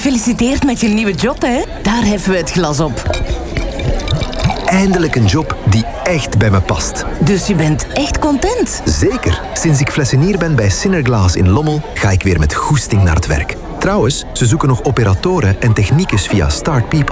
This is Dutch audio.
Gefeliciteerd met je nieuwe job, hè? Daar heffen we het glas op. Eindelijk een job die echt bij me past. Dus je bent echt content? Zeker. Sinds ik flassenier ben bij Sinnerglaas in Lommel, ga ik weer met goesting naar het werk. Trouwens, ze zoeken nog operatoren en technicus via Start People.